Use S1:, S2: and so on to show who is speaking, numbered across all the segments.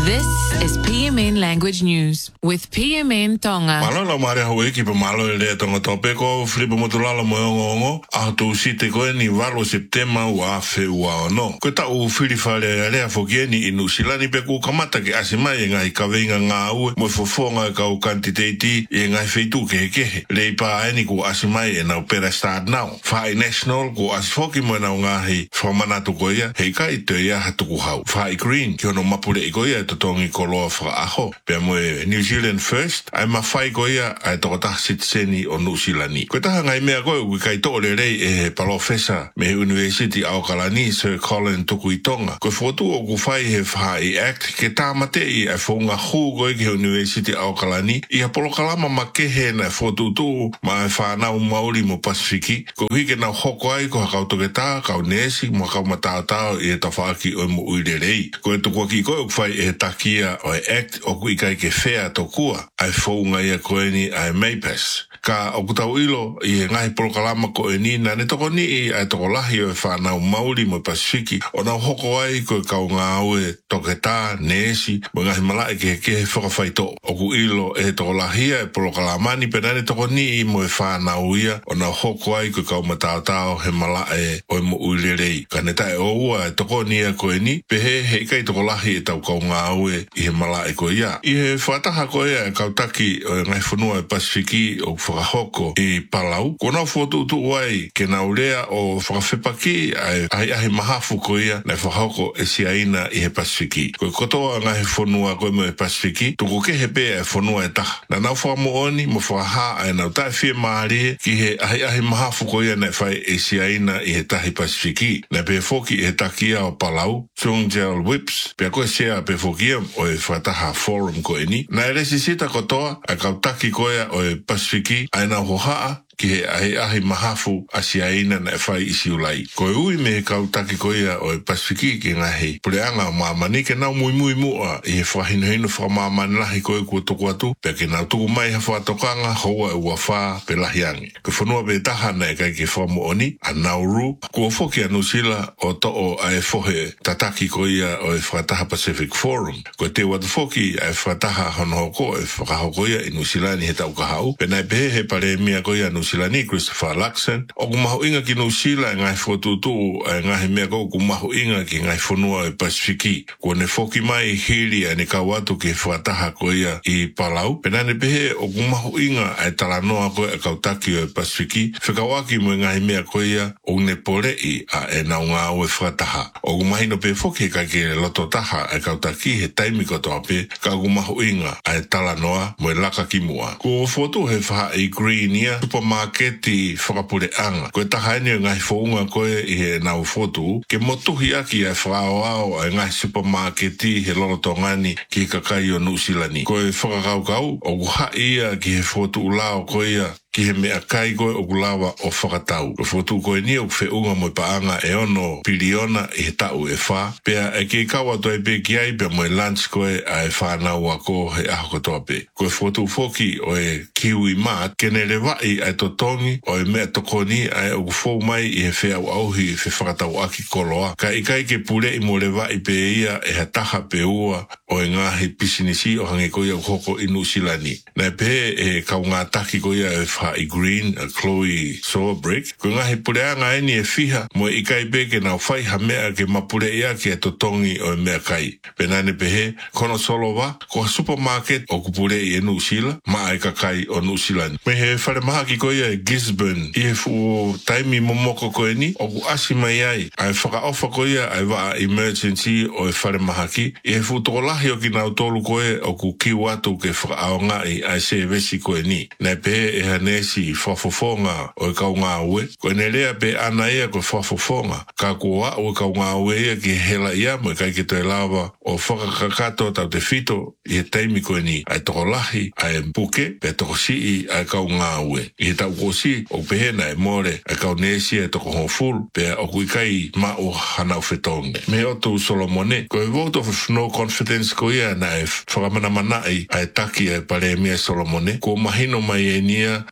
S1: This is PMN Language News with PMN Tonga.
S2: Malo la mare hawe ki pa malo le tonga tope ko flipa motulala mo ngongo a tu site ko ni valo septema wa fe wa no. Ko ta u filifale le afogeni inu silani pe ku kamata ke asima e ngai ka venga nga u mo fofonga ka u quantitati e ngai feitu ke le pa ani ku asima e na opera start now. Fa national ku asfoki mo na ngahi from manatu ko ya he ka ite ya hatu ku hau. Fa green ki no mapule ko ya tongi koloa fra aho pe mo New Zealand first ai mafai ko ia ai tokota sitseni o New Zealand ko ta ngai mea ko u kai to le e professor me University Auckland Sir Colin Tukuitonga ko fotu o ku fai he fai act ke ta mate I fonga hu ko ke University Auckland I apolo kalama makehe na fotu tu ma fa na u mauri mo Pasifiki ko hike na hoko ai ko ka to ke ta ka nesi mo ka mata ta e ta fa ki o mo uirei ko to ko ki ko fai e takia o act o kui kai ke fea to kua ai founga ia koeni ai meipas ka o kutau ilo I ngai polokalama ko e ni na ne toko ni ai toko lahi o e whanau mauri mo Pasifiki o na hoko ai ko e kau ngā ue toketa nesi mo ngahi malai ke whakawhaito o ku ilo e toko lahi e polokalamani pe nane toko ni mo e whanau ia o na hoko ai ko e kau mataotao he malai o e mo uirerei ka ne tae o ua e toko ni a ko e ni pe he kai toko lahi e tau kau ngā ue I he malai ko ia. I he whataha ko ia e kautaki o ngai whanua e Pasifiki o whakahoko I Palau. Ko nau whotu tu wai ke na urea o whakawhepaki ai mahafu ko ia na whakahoko e siaina I he Pasifiki. Ko kotoa ngai whanua ko mo e Pasifiki, tuko ke he pe e whanua e taha. Na nau whamo oni mo whakaha ai nau tae whia maari ki he ai mahafu ko ia na whai e siaina I he tahi Pasifiki. Na pe whoki he takia o Palau, Sungel Whips, pe koe sea pe whokia o e whataha forum ko eni. Na ere sisita kotoa, a kautaki koea o e Pasifiki, aina hohaa, ki he ahi mahafu asiaina na e whai isi ulai. Ko e ui me he kautaki koea o e Pasifiki ki ngahi. Pureanga o mamani ke nau mui mua I he whahinuhinu whamamani lahi koe kua toko atu, pe ke nau tuku mai ha whatokanga hoa e ua wha pe lahiangi. Ke whanua be taha na e kai ke whamu oni, a Nauru, kua whoki anu sila o to'o a e whohe tataki koea o e Whataha Pacific Forum. Ko te watu whoki a e Whataha honohoko e whakahokoia I Nusilani he tau kahau, pe nai pehe he pare mea koea Nusilani Christopher Luxon, o kumahu inga ki Nusila e ngai whotutu e ngai mea kou kumahu inga ki ngai whanua e Pasifiki. Ko ne whoki mai hiri a ne kawatu ki Whataha koea I Palau, pe nai pehe o kumahu inga e talanoa koe e kautaki o e Pasifiki, whikawaki mo ngai mea koea o ne porei a e nau ngā o e Whataha. O kumahino pe whoki ka ke loto taha e kautaki he taimi kotoa pe ka kumahu inga a e talanoa mo e laka ki mua. Ko whotu he wha I green ia supermarketi whakapureanga. Ko e taha ene o ngai whounga koe I he nau whotu ke motuhi aki e whaoao a ngai supermarketi he lorotongani ki kakai o Nusilani. Ko e whakakaukau o kuha ia ki he whotu ulao koe ia ki he mea kai koe o kulawa o whakatau. Ko whotu koe ni o kwheunga mo paanga e ono piliona I he tau e wha. Pea e ke kawa toi pe ki ai pea mo e lunch koe a e whanau a ko he aho kotoa pe. Ko e whotu whoki o e kiwi mat kene le wai a e totongi o e mea tokoni a e o kufou mai I he whea au auhi whe whakatau aki koloa. Ka I kai ke pule I mo le wai pe ia e ha taha pe ua o e ngahi pisinisi o hange koia o hoko I Nusilani. Na pe e kau ngā taki koia e wha I green a Chloe Sowerbrick. Ko ngahi pureanga eni e whiha mo I kai pe ke nau whai ha mea ke mapure ia ke e totongi o e mea kai. Penane pehe, kono solo wa, ko supermarket o kupure I e Nusila, ma ai kakai o Nusilani. Me he whare maha ki koia e Gisborne, I he fu taimi momoko koe ni, o ku asi mai ai, ai whakaofa koia ai waa emergency o e whare maha ki, I he fu tokolahi o ki nau tolu koe o ku kiwatu ke whakaonga I ai se vesi koe ni. Nei pehe e hanesi whafofonga o e kau ngā ue, ko ne lea pe ana ia ko whafofonga, ka kua o e kau ngā ue ia ki hela ia mo e kai ke toi lawa o whakakakato tau te fito I he taimi koe ni, ai tokolahi, ai puke, pe toko sii ai kau ngā ue. I he tau kosi o pehena e more, ai kau nesi e toko hofuru, pe o kui kai ma o hanau whetonge. Me otu Solomone, ko e vote of no confidence ko ia na e whakamana manai ai taki e pare mea Solomone, ko mahino mai e nia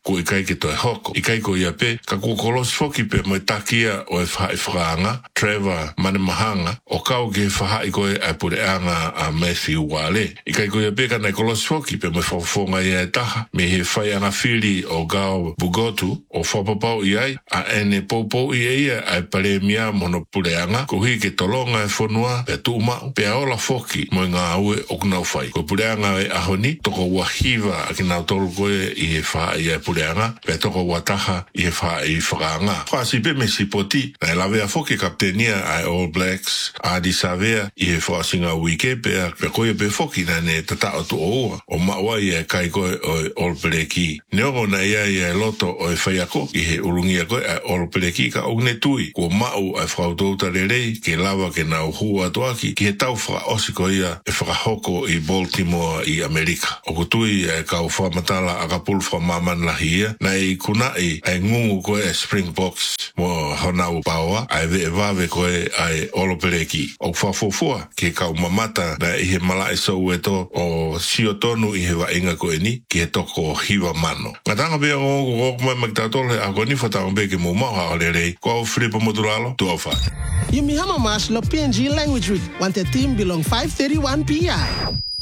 S2: ko ikai ke toi hoko. Ikai ko ia pe, ka kukolos foki pe mo takia o e whai whanga, Trevor Manemahanga, o kau ke whahai koe ai pureanga a Matthew Wale. Ikai ko ia pe ka nei kolos foki pe mo whawfonga ia e taha, me he whai anga whiri o Gao Bugotu, o whapapau iai, a ene poupou ia ai pale mia mono pureanga, ko hi ke tolonga e whonua, pe tuuma, pe aola foki mo ngā aue o kunau whai. Ko pureanga e ahoni, toko wahiva a ki nau tolu koe i he wha i e pureanga, pe toko wataha i he wha i whakanga. Whasi pe me sipoti, na e lawe a foki kaptenia ai All Blacks, a di savea i he whaasinga wike pe koe pe foki na ne tata o tu oua, o maua i e kai koe o All Blacki. Neongo na ia i e loto o e whaiako, i he urungia koe a All Blacki ka ogne tui, ko mau ai whautouta rerei, ke lawa ke nau hua toaki, ki he tau whaka osiko ia e whakahoko i Baltimore i Amerika. O kutui e kau whamatala a kapul whamaman lahi ia, na i kunai ai ngungu koe e Springboks mo honau paua, ai ve vawe koe ai All Blacki. O whafofua ke kau mamata na i he mala e sau eto o siotonu i he wainga koe ni, ki he toko hiwa mano. Ngatanga bea o mai magtatole a koni whatanga beke mo maha o lerei, ko au Filipa Motulalo, tu au wha.
S3: Yumi Hamamas lo PNG Language Week, want the team belong 5:31 p.m.